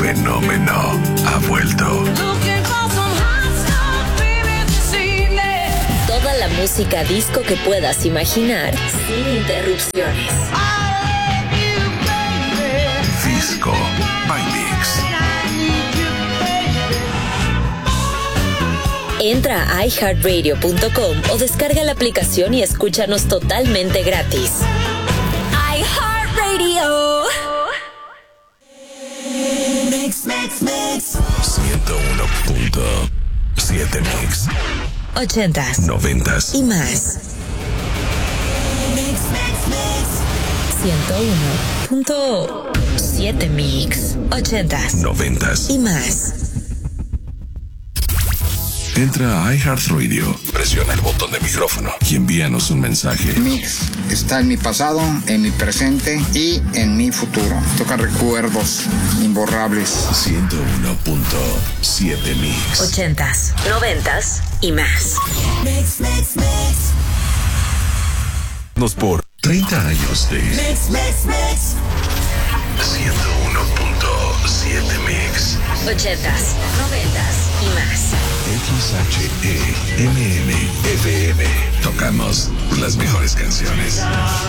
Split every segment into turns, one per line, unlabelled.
fenómeno ha vuelto.
Toda la música disco que puedas imaginar, sin interrupciones.
Disco by Mix.
Entra a iHeartRadio.com o descarga la aplicación y escúchanos totalmente gratis. iHeartRadio.
Mix. 101.7 Mix.
80s,
90s
y más. 101.7 Mix. 80s,
90s
y más.
Entra a iHeartRadio, presiona el botón de micrófono y envíanos un mensaje.
Mix está en mi pasado, en mi presente y en mi futuro. Toca recuerdos imborrables.
101.7 Mix.
80s, 90s y más.
Mix. Nos por 30 años de 101.7 Mix.
80s, 90s y más.
XHEMM FM. Tocamos las mejores canciones.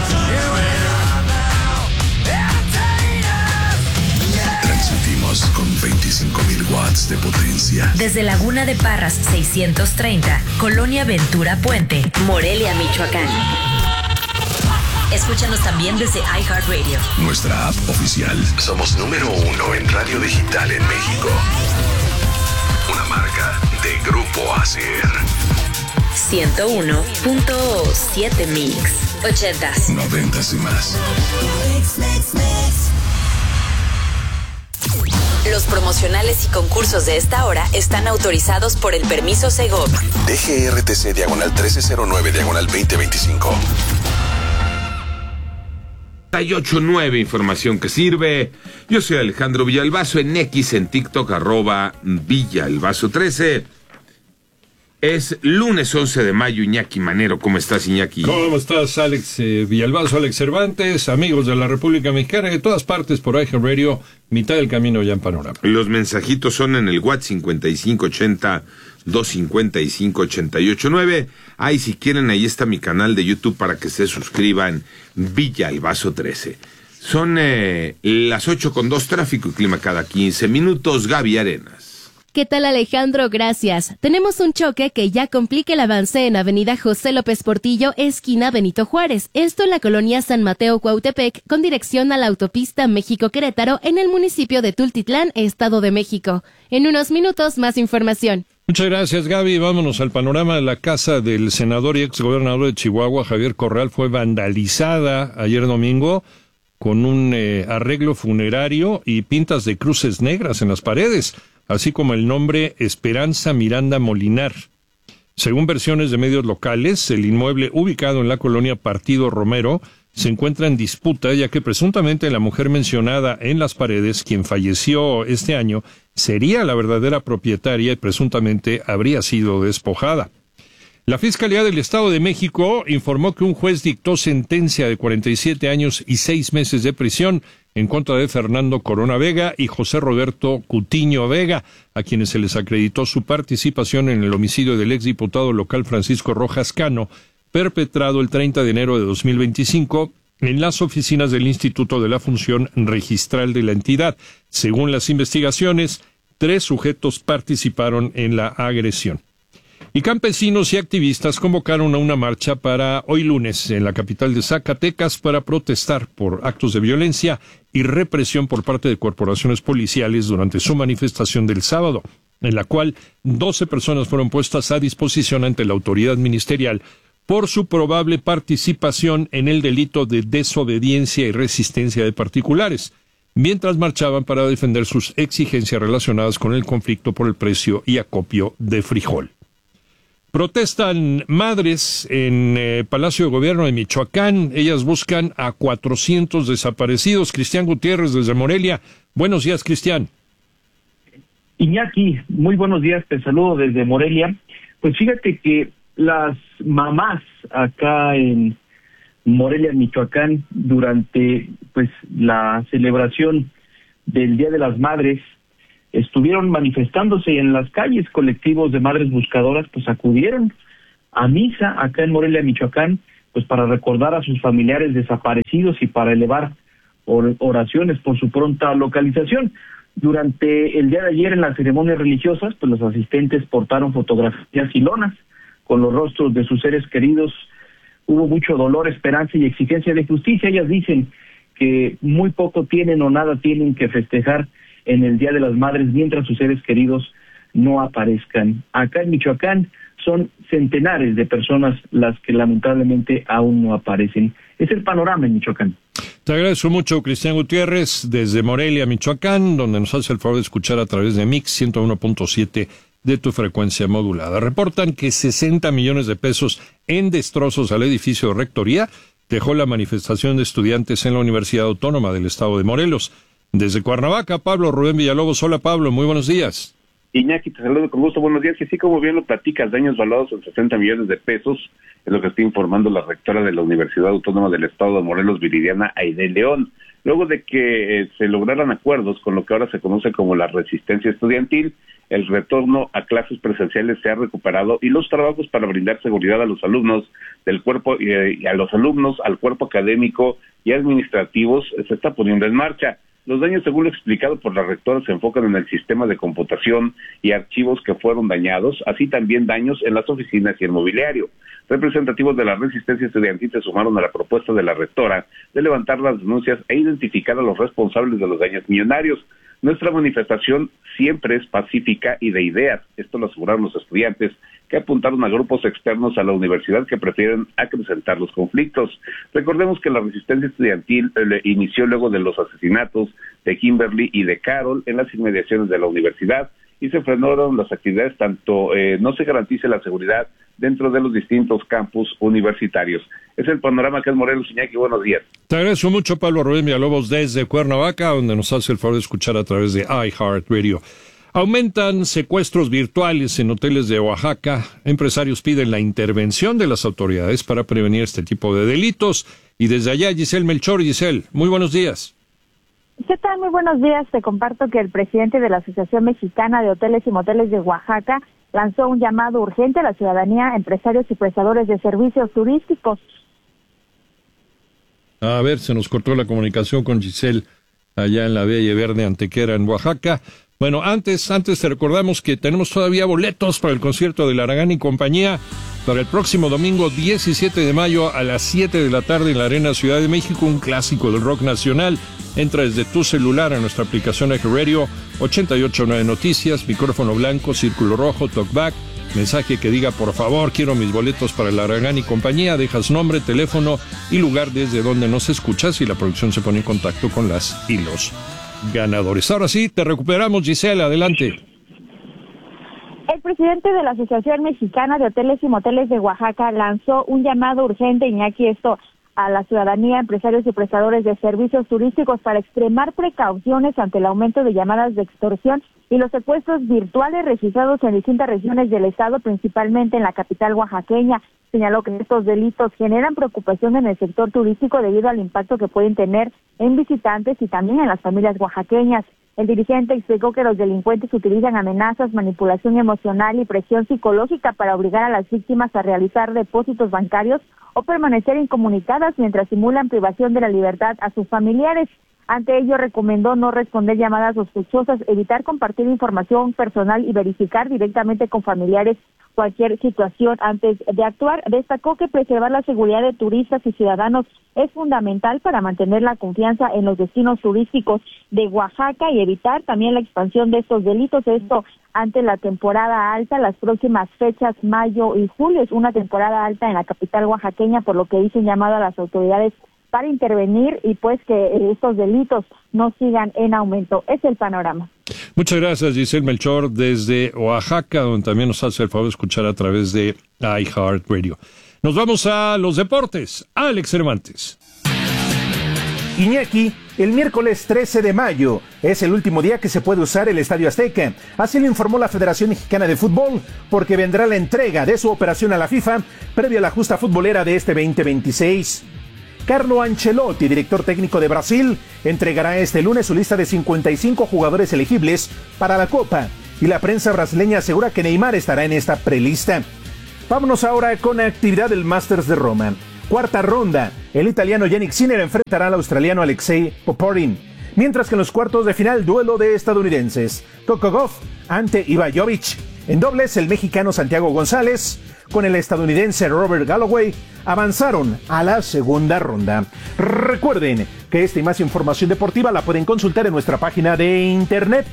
Transmitimos con 25,000 watts de potencia.
Desde Laguna de Parras 630, Colonia Ventura Puente, Morelia, Michoacán. Escúchanos también desde iHeartRadio.
Nuestra app oficial. Somos número 1 en radio digital en México. Una marca de Grupo ASIR.
101.7 Mix. 80s,
90s y más.
Los promocionales y concursos de esta hora están autorizados por el permiso Segov.
DGRTC /1309/2025.
8-9, información que sirve. Yo soy Alejandro Villalbazo, en X, en TikTok, @Villalbazo13. Es lunes 11 de mayo, Iñaki Manero. ¿Cómo estás, Iñaki?
¿Cómo estás, Alex Villalbazo, Alex Cervantes, amigos de la República Mexicana, de todas partes por iHeartRadio, mitad del camino ya en Panorama?
Los mensajitos son en el WhatsApp 5580-255-8889. Ay, si quieren, ahí está mi canal de YouTube para que se suscriban, Villalbazo13. Son las 8:02, tráfico y clima cada 15 minutos. Gaby Arenas.
¿Qué tal, Alejandro? Gracias. Tenemos un choque que ya complica el avance en Avenida José López Portillo, esquina Benito Juárez. Esto en la colonia San Mateo Cuautepec, con dirección a la autopista México-Querétaro, en el municipio de Tultitlán, Estado de México. En unos minutos, más información.
Muchas gracias, Gaby. Vámonos al panorama. La casa del senador y exgobernador de Chihuahua, Javier Corral, fue vandalizada ayer domingo con un arreglo funerario y pintas de cruces negras en las paredes, así como el nombre Esperanza Miranda Molinar. Según versiones de medios locales, el inmueble ubicado en la colonia Partido Romero se encuentra en disputa, ya que presuntamente la mujer mencionada en las paredes, quien falleció este año, sería la verdadera propietaria y presuntamente habría sido despojada. La Fiscalía del Estado de México informó que un juez dictó sentencia de 47 años y 6 meses de prisión en contra de Fernando Corona Vega y José Roberto Cutiño Vega, a quienes se les acreditó su participación en el homicidio del exdiputado local Francisco Rojas Cano, perpetrado el 30 de enero de 2025 en las oficinas del Instituto de la Función Registral de la entidad. Según las investigaciones, 3 sujetos participaron en la agresión. Y campesinos y activistas convocaron a una marcha para hoy lunes en la capital de Zacatecas para protestar por actos de violencia y represión por parte de corporaciones policiales durante su manifestación del sábado, en la cual 12 personas fueron puestas a disposición ante la autoridad ministerial por su probable participación en el delito de desobediencia y resistencia de particulares, mientras marchaban para defender sus exigencias relacionadas con el conflicto por el precio y acopio de frijol. Protestan madres en Palacio de Gobierno de Michoacán. Ellas buscan a 400 desaparecidos. Cristian Gutiérrez desde Morelia. Buenos días, Cristian.
Iñaki, muy buenos días. Te saludo desde Morelia. Pues fíjate que las mamás acá en Morelia, Michoacán, durante pues la celebración del Día de las Madres, estuvieron manifestándose en las calles. Colectivos de madres buscadoras pues acudieron a misa acá en Morelia, Michoacán, pues para recordar a sus familiares desaparecidos y para elevar oraciones por su pronta localización. Durante el día de ayer en las ceremonias religiosas, pues los asistentes portaron fotografías y lonas con los rostros de sus seres queridos. Hubo mucho dolor, esperanza y exigencia de justicia. Ellas dicen que muy poco tienen o nada tienen que festejar en el Día de las Madres mientras sus seres queridos no aparezcan. Acá en Michoacán son centenares de personas las que lamentablemente aún no aparecen. Es el panorama en Michoacán.
Te agradezco mucho, Cristian Gutiérrez, desde Morelia, Michoacán, donde nos hace el favor de escuchar a través de Mix 101.7 de tu frecuencia modulada. Reportan que 60 millones de pesos en destrozos al edificio de rectoría dejó la manifestación de estudiantes en la Universidad Autónoma del Estado de Morelos. Desde Cuernavaca, Pablo Rubén Villalobos. Hola, Pablo, muy buenos días.
Iñaki, te saludo con gusto, buenos días. Y sí, como bien lo platicas, daños valorados en 60 millones de pesos, es lo que está informando la rectora de la Universidad Autónoma del Estado de Morelos, Viridiana Aide León. Luego de que se lograran acuerdos con lo que ahora se conoce como la resistencia estudiantil, el retorno a clases presenciales se ha recuperado y los trabajos para brindar seguridad a los alumnos del cuerpo y a los alumnos, al cuerpo académico y administrativos se está poniendo en marcha. Los daños, según lo explicado por la rectora, se enfocan en el sistema de computación y archivos que fueron dañados, así también daños en las oficinas y el mobiliario. Representativos de la resistencia estudiantil se sumaron a la propuesta de la rectora de levantar las denuncias e identificar a los responsables de los daños millonarios. Nuestra manifestación siempre es pacífica y de ideas. Esto lo aseguraron los estudiantes, que apuntaron a grupos externos a la universidad que prefieren acrecentar los conflictos. Recordemos que la resistencia estudiantil inició luego de los asesinatos de Kimberly y de Carol en las inmediaciones de la universidad y se frenaron las actividades tanto no se garantice la seguridad dentro de los distintos campus universitarios. Es el panorama que es Morelos. Iñaki, buenos días.
Te agradezco mucho, Pablo Rubén Villalobos, desde Cuernavaca, donde nos hace el favor de escuchar a través de iHeartRadio. Aumentan secuestros virtuales en hoteles de Oaxaca. Empresarios piden la intervención de las autoridades para prevenir este tipo de delitos. Y desde allá, Giselle Melchor. Giselle, muy buenos días.
¿Qué tal? Muy buenos días. Te comparto que el presidente de la Asociación Mexicana de Hoteles y Moteles de Oaxaca lanzó un llamado urgente a la ciudadanía, empresarios y prestadores de servicios turísticos.
A ver, se nos cortó la comunicación con Giselle allá en la Bella Verde Antequera, en Oaxaca. Bueno, antes te recordamos que tenemos todavía boletos para el concierto de Laragán y compañía para el próximo domingo 17 de mayo a las 7 de la tarde en la Arena Ciudad de México, un clásico del rock nacional. Entra desde tu celular a nuestra aplicación iHeartRadio, 889 Noticias, micrófono blanco, círculo rojo, talkback, mensaje que diga por favor quiero mis boletos para Laragán y compañía, dejas nombre, teléfono y lugar desde donde nos escuchas y la producción se pone en contacto con las y los ganadores. Ahora sí, te recuperamos, Gisela, adelante.
El presidente de la Asociación Mexicana de Hoteles y Moteles de Oaxaca lanzó un llamado urgente, Iñaki, a la ciudadanía, empresarios y prestadores de servicios turísticos para extremar precauciones ante el aumento de llamadas de extorsión y los secuestros virtuales registrados en distintas regiones del estado, principalmente en la capital oaxaqueña. Señaló que estos delitos generan preocupación en el sector turístico debido al impacto que pueden tener en visitantes y también en las familias oaxaqueñas. El dirigente explicó que los delincuentes utilizan amenazas, manipulación emocional y presión psicológica para obligar a las víctimas a realizar depósitos bancarios o permanecer incomunicadas mientras simulan privación de la libertad a sus familiares. Ante ello, recomendó no responder llamadas sospechosas, evitar compartir información personal y verificar directamente con familiares cualquier situación antes de actuar. Destacó que preservar la seguridad de turistas y ciudadanos es fundamental para mantener la confianza en los destinos turísticos de Oaxaca y evitar también la expansión de estos delitos. Esto ante la temporada alta, las próximas fechas, mayo y julio, es una temporada alta en la capital oaxaqueña, por lo que hizo un llamado a las autoridades para intervenir y pues que estos delitos no sigan en aumento. Es el panorama.
Muchas gracias, Giselle Melchor, desde Oaxaca, donde también nos hace el favor de escuchar a través de iHeartRadio. Nos vamos a los deportes. Alex Cervantes.
Iñaki, el miércoles 13 de mayo es el último día que se puede usar el Estadio Azteca. Así lo informó la Federación Mexicana de Fútbol, porque vendrá la entrega de su operación a la FIFA previo a la justa futbolera de este 2026. Carlo Ancelotti, director técnico de Brasil, entregará este lunes su lista de 55 jugadores elegibles para la Copa, y la prensa brasileña asegura que Neymar estará en esta prelista. Vámonos ahora con la actividad del Masters de Roma. Cuarta ronda, el italiano Jannik Sinner enfrentará al australiano Alexei Popyrin, mientras que en los cuartos de final, duelo de estadounidenses, Coco Gauff ante Ivan Jovic. En dobles, el mexicano Santiago González con el estadounidense Robert Galloway avanzaron a la segunda ronda. Recuerden que esta y más información deportiva la pueden consultar en nuestra página de internet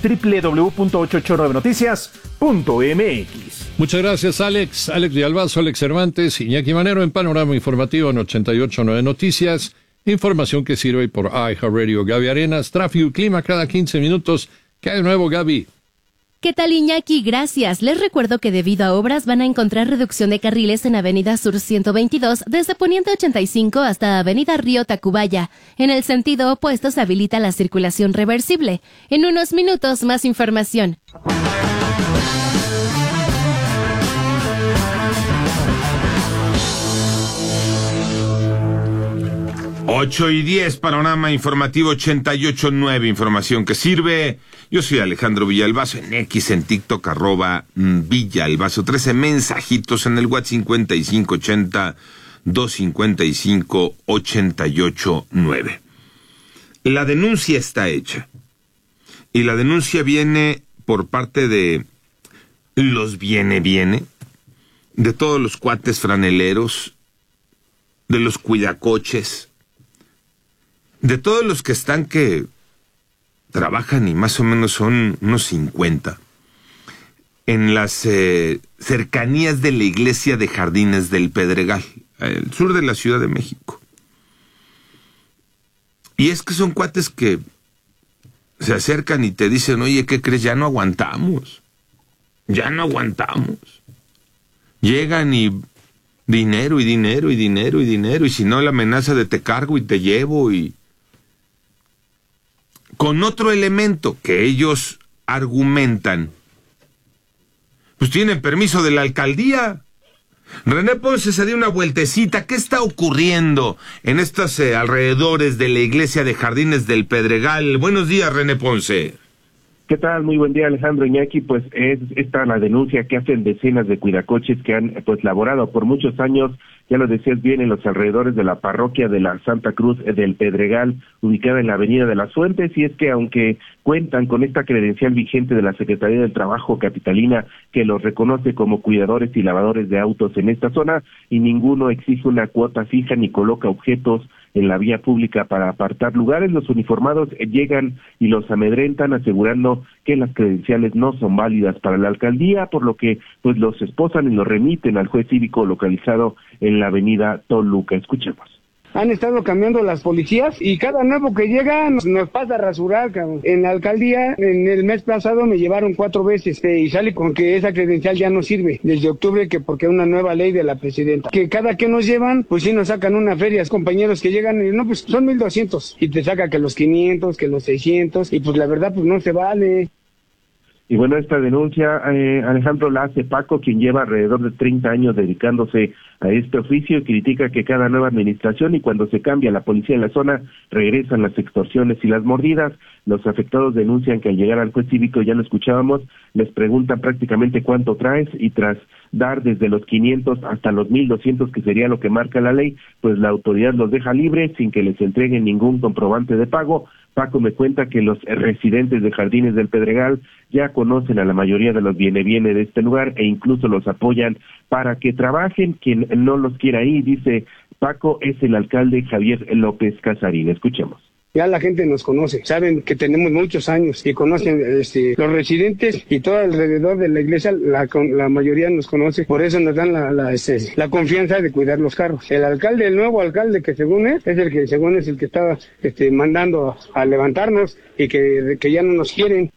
www.889noticias.mx.
Muchas gracias, Alex. Alex de Albazo, Alex Cervantes, Iñaki Manero en Panorama Informativo en 88.9 Noticias. Información que sirve por iHeartRadio. Gaby Arenas, tráfico y clima cada 15 minutos. ¿Qué hay de nuevo, Gaby?
¿Qué tal, Iñaki? Gracias. Les recuerdo que debido a obras van a encontrar reducción de carriles en Avenida Sur 122 desde Poniente 85 hasta Avenida Río Tacubaya. En el sentido opuesto se habilita la circulación reversible. En unos minutos más información.
8:10, Panorama Informativo 88.9, información que sirve. Yo soy Alejandro Villalbazo, en X, en TikTok, @Villalbazo 13, mensajitos en el WhatsApp 5580-255-889. La denuncia está hecha, y la denuncia viene por parte de los viene, de todos los cuates franeleros, de los cuidacoches, de todos los que están que trabajan, y más o menos son unos 50, en las cercanías de la iglesia de Jardines del Pedregal, al sur de la Ciudad de México. Y es que son cuates que se acercan y te dicen: oye, ¿qué crees? Ya no aguantamos. Llegan y dinero, y si no, la amenaza de te cargo y te llevo, y con otro elemento que ellos argumentan, pues tienen permiso de la alcaldía. René Ponce se dio una vueltecita. ¿Qué está ocurriendo en estos alrededores de la iglesia de Jardines del Pedregal? Buenos días, René Ponce.
¿Qué tal? Muy buen día, Alejandro. Iñaki. Pues es esta la denuncia que hacen decenas de cuidacoches que han laborado por muchos años, ya lo decías bien, en los alrededores de la parroquia de la Santa Cruz del Pedregal, ubicada en la Avenida de las Fuentes, y es que aunque cuentan con esta credencial vigente de la Secretaría del Trabajo capitalina que los reconoce como cuidadores y lavadores de autos en esta zona, y ninguno exige una cuota fija ni coloca objetos en la vía pública para apartar lugares, los uniformados llegan y los amedrentan, asegurando que las credenciales no son válidas para la alcaldía, por lo que pues los esposan y los remiten al juez cívico localizado en la avenida Toluca. Escuchemos.
Han estado cambiando las policías y cada nuevo que llega nos pasa a rasurar, cabrón. En la alcaldía, en el mes pasado me llevaron 4 veces y sale con que esa credencial ya no sirve desde octubre, que porque es una nueva ley de la presidenta. Que cada que nos llevan, pues sí nos sacan una feria. Compañeros que llegan y no, pues son 1,200 y te saca que los 500, que los 600 y pues la verdad pues no se vale.
Y bueno, esta denuncia, Alejandro, la hace Paco, quien lleva alrededor de 30 años dedicándose a este oficio, y critica que cada nueva administración y cuando se cambia la policía en la zona, regresan las extorsiones y las mordidas. Los afectados denuncian que al llegar al juez cívico, ya lo escuchábamos, les preguntan prácticamente cuánto traes, y tras dar desde los 500 hasta los 1,200, que sería lo que marca la ley, pues la autoridad los deja libres sin que les entreguen ningún comprobante de pago. Paco me cuenta que los residentes de Jardines del Pedregal ya conocen a la mayoría de los viene de este lugar e incluso los apoyan para que trabajen. Quien no los quiera ahí, dice Paco, es el alcalde Javier López Casarín. Escuchemos.
Ya la gente nos conoce, saben que tenemos muchos años y conocen los residentes y todo alrededor de la iglesia, la mayoría nos conoce, por eso nos dan la confianza de cuidar los carros. El alcalde, el nuevo alcalde que según es el que estaba mandando a levantarnos y que ya no nos quieren.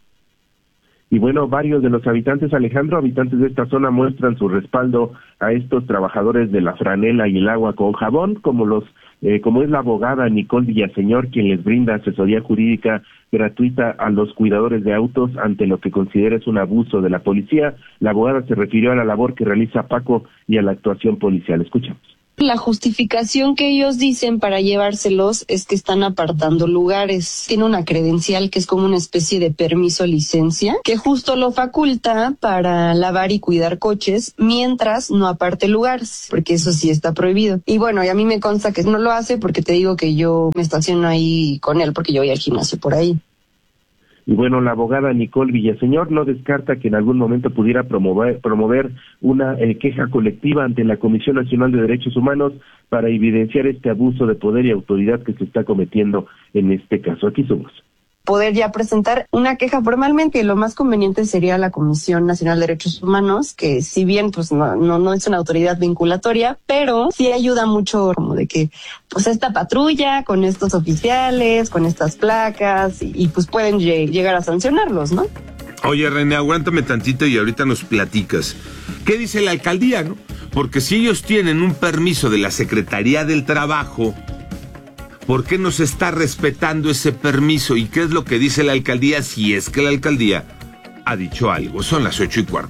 Y bueno, varios de los habitantes, Alejandro, habitantes de esta zona, muestran su respaldo a estos trabajadores de la franela y el agua con jabón, como es la abogada Nicole Villaseñor, quien les brinda asesoría jurídica gratuita a los cuidadores de autos ante lo que considera es un abuso de la policía. La abogada se refirió a la labor que realiza Paco y a la actuación policial. Escuchamos.
La justificación que ellos dicen para llevárselos es que están apartando lugares. Tiene una credencial que es como una especie de permiso licencia, que justo lo faculta para lavar y cuidar coches mientras no aparte lugares, porque eso sí está prohibido. Y bueno, y a mí me consta que no lo hace porque te digo que yo me estaciono ahí con él porque yo voy al gimnasio por ahí.
Y bueno, la abogada Nicole Villaseñor no descarta que en algún momento pudiera promover una queja colectiva ante la Comisión Nacional de Derechos Humanos para evidenciar este abuso de poder y autoridad que se está cometiendo en este caso. Aquí somos.
Poder ya presentar una queja formalmente, lo más conveniente sería la Comisión Nacional de Derechos Humanos, que si bien pues no es una autoridad vinculatoria, pero sí ayuda mucho como de que pues esta patrulla con estos oficiales, con estas placas y pues pueden llegar a sancionarlos, ¿no?
Oye, René, aguántame tantito y ahorita nos platicas. ¿Qué dice la alcaldía, no? Porque si ellos tienen un permiso de la Secretaría del Trabajo, ¿por qué no se está respetando ese permiso? ¿Y qué es lo que dice la alcaldía si es que la alcaldía ha dicho algo? Son las 8:15.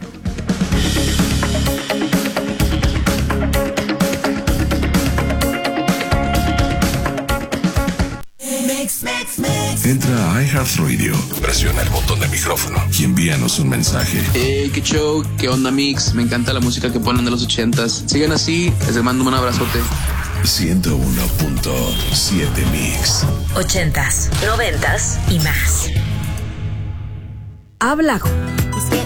Entra a iHeartRadio, presiona el botón de micrófono y envíanos un mensaje.
Qué show, qué onda Mix, me encanta la música que ponen de los 80s. Sigan así, les mando un abrazote.
101.7 Mix.
80s, 90s y más.
Habla